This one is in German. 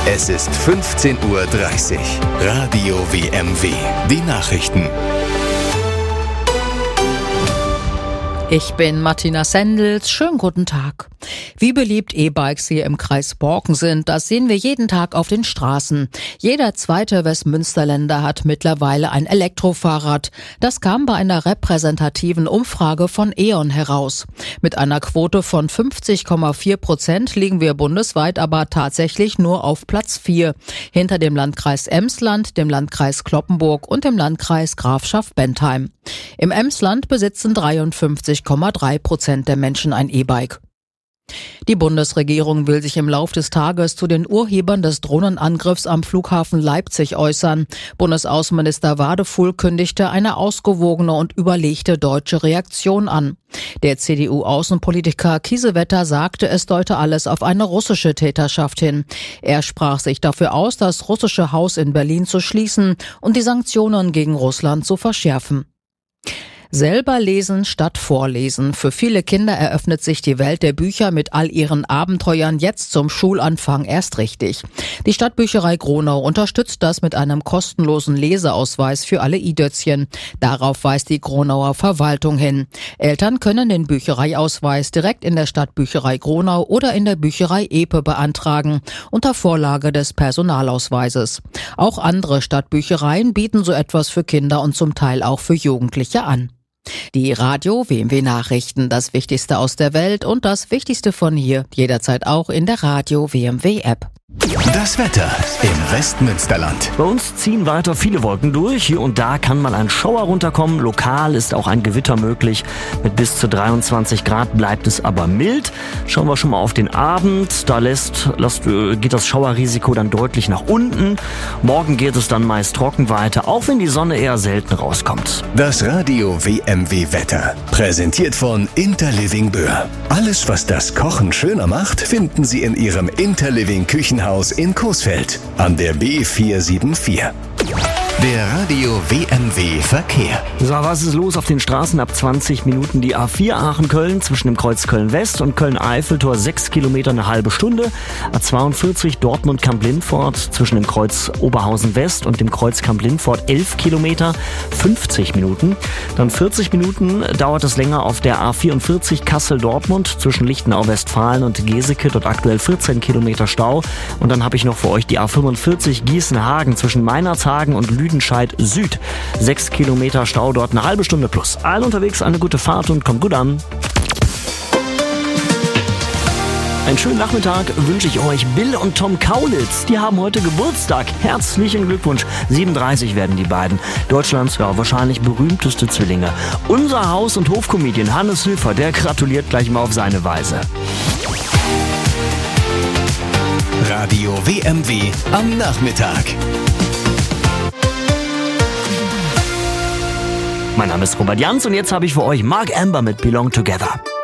Es ist 15:30 Uhr. Radio WMW. Die Nachrichten. Ich bin Martina Sendels. Schönen guten Tag. Wie beliebt E-Bikes hier im Kreis Borken sind, das sehen wir jeden Tag auf den Straßen. Jeder zweite Westmünsterländer hat mittlerweile ein Elektrofahrrad. Das kam bei einer repräsentativen Umfrage von E.ON heraus. Mit einer Quote von 50,4% liegen wir bundesweit aber tatsächlich nur auf Platz 4. Hinter dem Landkreis Emsland, dem Landkreis Cloppenburg und dem Landkreis Grafschaft-Bentheim. Im Emsland besitzen 53,3% der Menschen ein E-Bike. Die Bundesregierung will sich im Lauf des Tages zu den Urhebern des Drohnenangriffs am Flughafen Leipzig äußern. Bundesaußenminister Wadefuhl kündigte eine ausgewogene und überlegte deutsche Reaktion an. Der CDU-Außenpolitiker Kiesewetter sagte, es deute alles auf eine russische Täterschaft hin. Er sprach sich dafür aus, das russische Haus in Berlin zu schließen und die Sanktionen gegen Russland zu verschärfen. Selber lesen statt vorlesen. Für viele Kinder eröffnet sich die Welt der Bücher mit all ihren Abenteuern jetzt zum Schulanfang erst richtig. Die Stadtbücherei Gronau unterstützt das mit einem kostenlosen Leseausweis für alle i-Dötzchen. Darauf weist die Gronauer Verwaltung hin. Eltern können den Büchereiausweis direkt in der Stadtbücherei Gronau oder in der Bücherei Epe beantragen, unter Vorlage des Personalausweises. Auch andere Stadtbüchereien bieten so etwas für Kinder und zum Teil auch für Jugendliche an. Die Radio WMW Nachrichten, das Wichtigste aus der Welt und das Wichtigste von hier, jederzeit auch in der Radio WMW App. Das Wetter im Westmünsterland. Bei uns ziehen weiter viele Wolken durch. Hier und da kann mal ein Schauer runterkommen. Lokal ist auch ein Gewitter möglich. Mit bis zu 23 Grad bleibt es aber mild. Schauen wir schon mal auf den Abend. Da geht das Schauerrisiko dann deutlich nach unten. Morgen geht es dann meist trocken weiter, auch wenn die Sonne eher selten rauskommt. Das Radio WMW Wetter. Präsentiert von Interliving Böhr. Alles, was das Kochen schöner macht, finden Sie in Ihrem Interliving Küchenhaus in Coesfeld an der B474. Der Radio WMW Verkehr. So, was ist los auf den Straßen? Ab 20 Minuten die A4 Aachen-Köln zwischen dem Kreuz Köln-West und Köln-Eiffeltor 6 Kilometer eine halbe Stunde. A42 Dortmund-Kamp-Lindfort zwischen dem Kreuz Oberhausen-West und dem Kreuz Kamp-Lindfort 11 Kilometer, 50 Minuten. Dann 40 Minuten dauert es länger auf der A44 Kassel-Dortmund zwischen Lichtenau-Westfalen und Geseke. Dort aktuell 14 Kilometer Stau. Und dann habe ich noch für euch die A45 Gießen-Hagen zwischen Meinerzhagen und Lüdenscheid Süd. 6 Kilometer Stau dort, eine halbe Stunde plus. Allen unterwegs eine gute Fahrt und kommt gut an. Einen schönen Nachmittag wünsche ich euch. Bill und Tom Kaulitz, die haben heute Geburtstag. Herzlichen Glückwunsch. 37 werden die beiden. Deutschlands wahrscheinlich berühmteste Zwillinge. Unser Haus- und Hofcomedian Hannes Höfer, der gratuliert gleich mal auf seine Weise. Radio WMW am Nachmittag. Mein Name ist Robert Jans und jetzt habe ich für euch Mark Amber mit Belong Together.